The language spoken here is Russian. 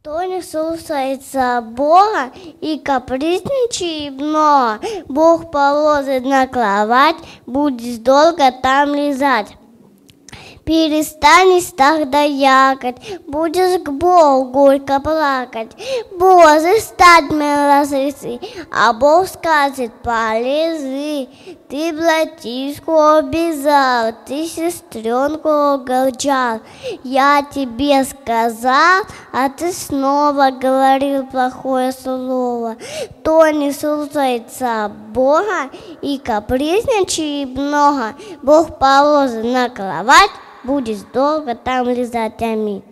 Кто не слушается Бога и капризничает много, Бог положит на кровать, будешь долго там лежать. Перестанешь тогда якать, будешь к Богу горько плакать. Боже, стать мне разреши, а Бог скажет, полежи. Ты братишку обязал, ты сестренку огорчал. Я тебе сказал, а ты снова говорил плохое слово. Кто не слушается Бога и капризничает много, Бог положит на кровать, будешь долго там лежать. Аминь.